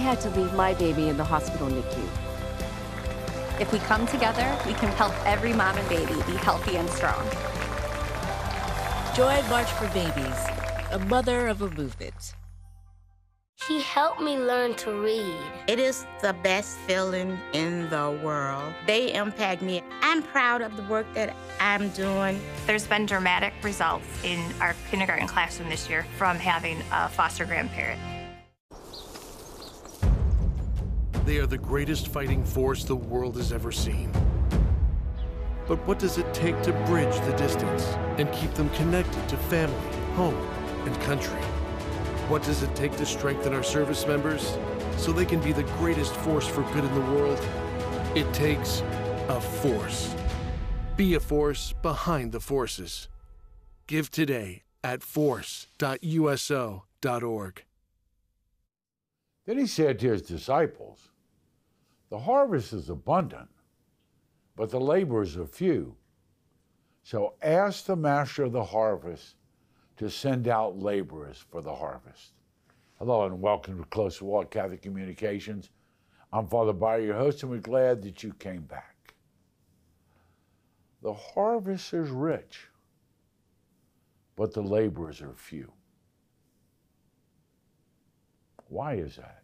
had to leave my baby in the hospital NICU. If we come together, we can help every mom and baby be healthy and strong. Join March for Babies, a mother of a movement. He helped me learn to read. It is the best feeling in the world. They impact me. I'm proud of the work that I'm doing. There's been dramatic results in our kindergarten classroom this year from having a foster grandparent. They are the greatest fighting force the world has ever seen. But what does it take to bridge the distance and keep them connected to family, home, and country? What does it take to strengthen our service members so they can be the greatest force for good in the world? It takes a force. Be a force behind the forces. Give today at force.uso.org. Then he said to his disciples, "The harvest is abundant, but the laborers are few. So ask the master of the harvest to send out laborers for the harvest." Hello and welcome to Closer Walk Catholic Communications. I'm Father Bayer, your host, and we're glad that you came back. The harvest is rich, but the laborers are few. Why is that?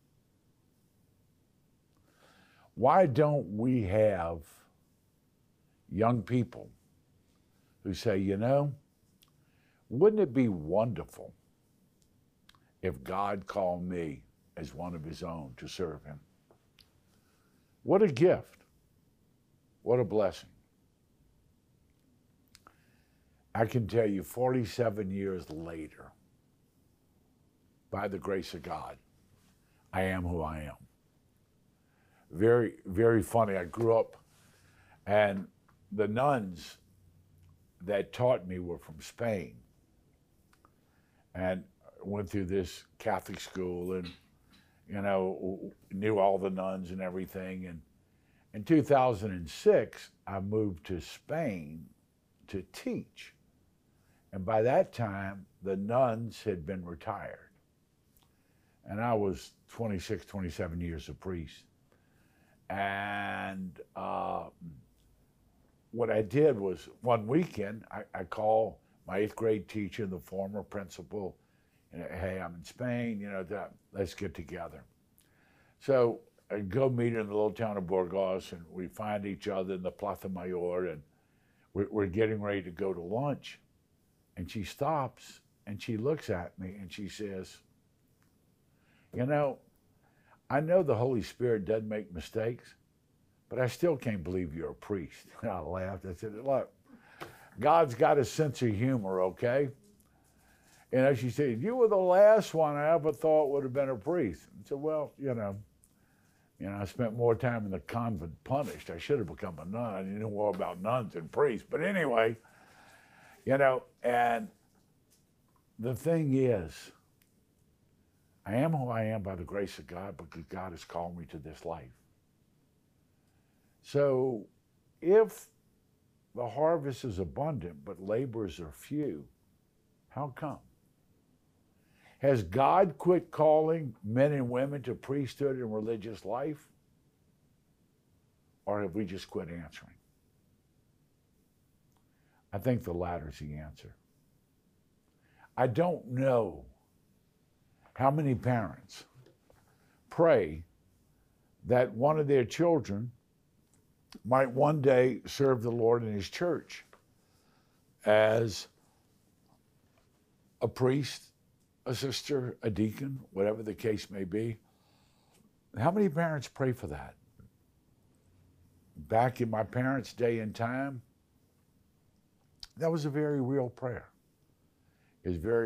Why don't we have young people who say, you know, wouldn't it be wonderful if God called me as one of his own to serve him? What a gift. What a blessing. I can tell you 47 years later, by the grace of God, I am who I am. Very, very funny. I grew up and the nuns that taught me were from Spain. And went through this Catholic school and, you know, knew all the nuns and everything. And in 2006, I moved to Spain to teach. And by that time, the nuns had been retired. And I was 26, 27 years a priest. And what I did was one weekend, I called my 8th grade teacher, the former principal, and hey, I'm in Spain, you know, let's get together. So I go meet her in the little town of Burgos, and we find each other in the Plaza Mayor, and we're getting ready to go to lunch. And she stops, and she looks at me, and she says, you know the Holy Spirit doesn't make mistakes, but I still can't believe you're a priest. And I laughed. I said, look, God's got a sense of humor, okay? And as she said, you were the last one I ever thought would have been a priest. I said, well, you know, I spent more time in the convent punished. I should have become a nun. I knew more about nuns than priests. But anyway, you know, and the thing is, I am who I am by the grace of God because God has called me to this life. So if the harvest is abundant, but laborers are few, how come? Has God quit calling men and women to priesthood and religious life? Or have we just quit answering? I think the latter is the answer. I don't know how many parents pray that one of their children might one day serve the Lord in his church as a priest, a sister, a deacon, whatever the case may be. How many parents pray for that? Back in my parents' day and time, that was a very real prayer. It's very